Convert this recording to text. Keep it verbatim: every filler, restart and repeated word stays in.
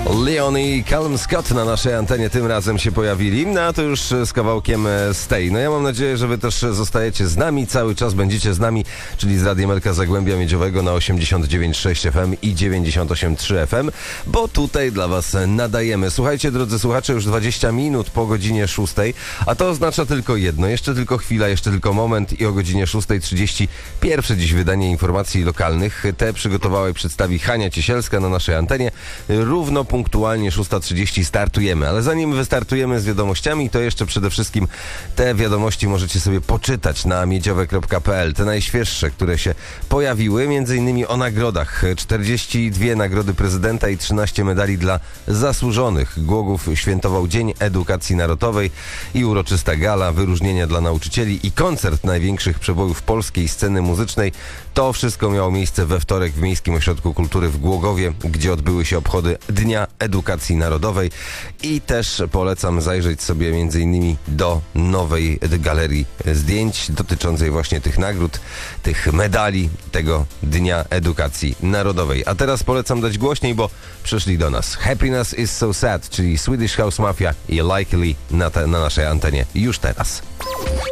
Leon i Callum Scott na naszej antenie tym razem się pojawili, no a to już z kawałkiem Stay. No ja mam nadzieję, że wy też zostajecie z nami, cały czas będziecie z nami, czyli z Radiem Elka Zagłębia Miedziowego na osiemdziesiąt dziewięć przecinek sześć F M i dziewięćdziesiąt osiem przecinek trzy F M, bo tutaj dla was nadajemy. Słuchajcie, drodzy słuchacze, już dwadzieścia minut po godzinie szóstej, a to oznacza tylko jedno, jeszcze tylko chwila, jeszcze tylko moment i o godzinie szóstej trzydzieści pierwsze dziś wydanie informacji lokalnych. Te przygotowała i przedstawi Hania Ciesielska na naszej antenie. Równo punktualnie szósta trzydzieści startujemy, ale zanim wystartujemy z wiadomościami, to jeszcze przede wszystkim te wiadomości możecie sobie poczytać na miedziowe kropka p l. Te najświeższe, które się pojawiły, między innymi o nagrodach. czterdzieści dwie nagrody prezydenta i trzynaście medali dla zasłużonych. Głogów świętował Dzień Edukacji Narodowej i uroczysta gala, wyróżnienia dla nauczycieli i koncert największych przebojów polskiej sceny muzycznej. To wszystko miało miejsce we wtorek w Miejskim Ośrodku Kultury w Głogowie, gdzie odbyły się obchody Dnia Edukacji Narodowej i też polecam zajrzeć sobie między innymi do nowej galerii zdjęć dotyczącej właśnie tych nagród, tych medali tego Dnia Edukacji Narodowej. A teraz polecam dać głośniej, bo przyszli do nas Happiness is so sad, czyli Swedish House Mafia i Likely na, te, na naszej antenie już teraz.